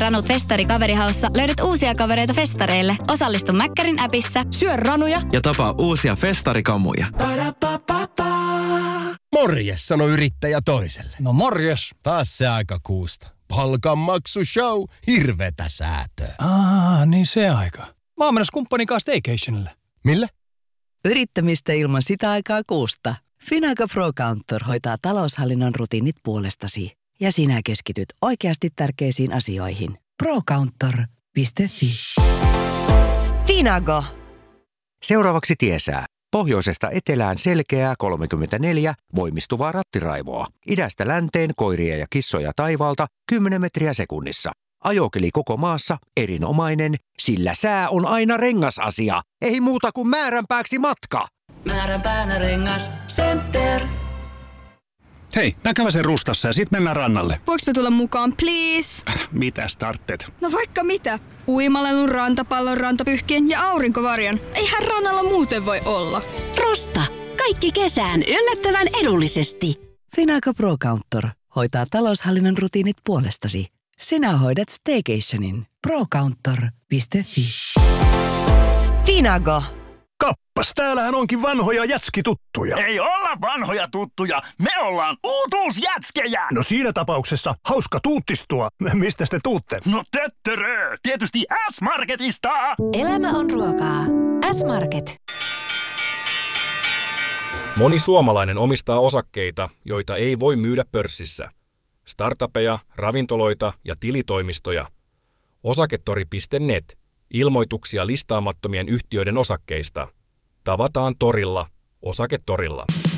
Ranut Festari Kaverihaussa löydät uusia kavereita festareille. Osallistu Mäkkärin appissa. Syö ranuja ja tapaa uusia festarikamuja. Morjes, sano yrittäjä toiselle. No morjes. Taas se aika kuusta. Palkanmaksushow, hirvetä säätöä. Niin se aika. Mä oon menossa kumppanin kanssa staycationille. Millä? Yrittämistä ilman sitä aikaa kuusta. Finago Pro Counter hoitaa taloushallinnon rutiinit puolestasi. Ja sinä keskityt oikeasti tärkeisiin asioihin. Procounter.fi. Finago. Seuraavaksi tiesää. Pohjoisesta etelään selkeää 34 voimistuvaa rattiraivoa. Idästä länteen koiria ja kissoja taivaalta 10 metriä sekunnissa. Ajokeli koko maassa erinomainen, sillä sää on aina rengasasia. Ei muuta kuin määränpääksi matka. Määränpäänä rengas Center. Hei, mä käväsen Rustassa ja sit mennään rannalle. Voinko mä tulla mukaan, please? Mitä startteet? No vaikka mitä. Uimalelun, rantapallon, rantapyhkien ja aurinkovarjon. Eihän rannalla muuten voi olla. Rusta. Kaikki kesään yllättävän edullisesti. Finago Pro Counter hoitaa taloushallinnon rutiinit puolestasi. Sinä hoidat staycationin. Procounter.fi. Finago. Kappas, täällähän onkin vanhoja jätskituttuja. Ei olla vanhoja tuttuja, me ollaan uutuusjätskejä! No siinä tapauksessa hauska tuuttistua. Mistä te tuutte? No töttörö, tietysti S-Marketista! Elämä on ruokaa. S-Market. Moni suomalainen omistaa osakkeita, joita ei voi myydä pörssissä. Startupeja, ravintoloita ja tilitoimistoja. Osaketori.net. Ilmoituksia listaamattomien yhtiöiden osakkeista. Tavataan torilla. Osaketorilla.